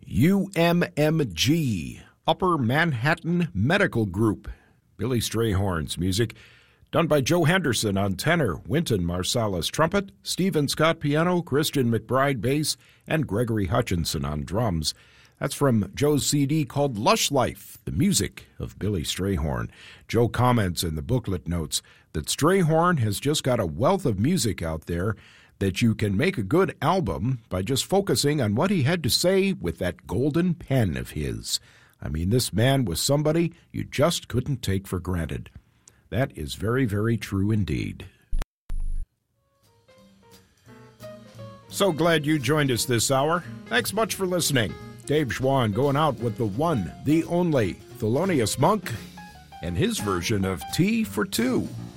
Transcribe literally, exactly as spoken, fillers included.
U M M G, Upper Manhattan Medical Group. Billy Strayhorn's music, done by Joe Henderson on tenor, Wynton Marsalis trumpet, Stephen Scott piano, Christian McBride bass, and Gregory Hutchinson on drums. That's from Joe's C D called Lush Life, the music of Billy Strayhorn. Joe comments in the booklet notes that Strayhorn has just got a wealth of music out there that you can make a good album by just focusing on what he had to say with that golden pen of his. I mean, this man was somebody you just couldn't take for granted. That is very, very true indeed. So glad you joined us this hour. Thanks much for listening. Dave Schwann going out with the one, the only Thelonious Monk and his version of Tea for Two.